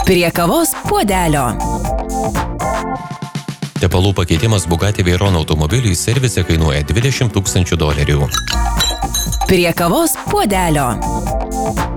Prie kavos puodelio. Tepalų pakeitimas Bugatti Veyron automobiliui servise kainuoja $20,000. Prie kavos puodelio.